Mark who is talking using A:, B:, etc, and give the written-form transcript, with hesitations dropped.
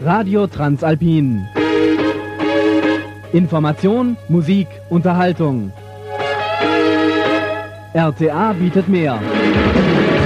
A: Radio Transalpin. Information, Musik, Unterhaltung. RCA bietet mehr.